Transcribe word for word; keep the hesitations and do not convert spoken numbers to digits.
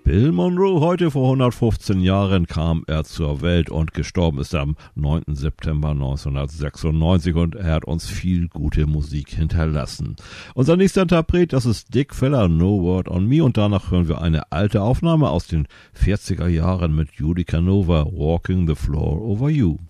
Bill Monroe, heute vor hundertfünfzehn Jahren kam er zur Welt und gestorben ist er am neunten September neunzehnhundertsechsundneunzig und er hat uns viel gute Musik hinterlassen. Unser nächster Interpret, das ist Dick Feller, No Word on Me, und danach hören wir eine alte Aufnahme aus den vierziger Jahren mit Judy Canova, Walking the Floor Over You.